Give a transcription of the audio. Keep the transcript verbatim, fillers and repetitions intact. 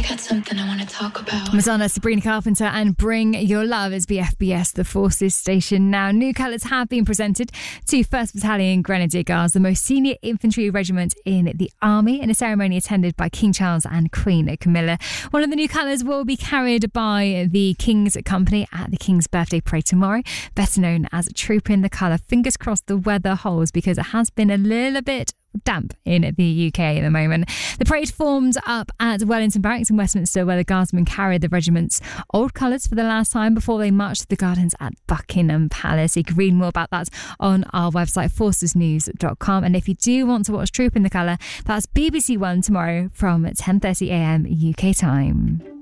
got something I want to talk about. Madonna, Sabrina Carpenter and Bring Your Love is B F B S, the Forces station. Now, new colours have been presented to first Battalion Grenadier Guards, the most senior infantry regiment in the army, in a ceremony attended by King Charles and Queen Camilla. One of the new colours will be carried by the King's Company at the King's Birthday Parade tomorrow, better known as Trooping the Colour. Fingers crossed the weather holds, because it has been a little bit damp in the U K at the moment. The parade formed up at Wellington Barracks in Westminster, where the Guardsmen carried the regiment's old colours for the last time before they marched to the gardens at Buckingham Palace. You can read more about that on our website, forces news dot com. And if you do want to watch Trooping the Colour, that's B B C One tomorrow from ten thirty a m U K time.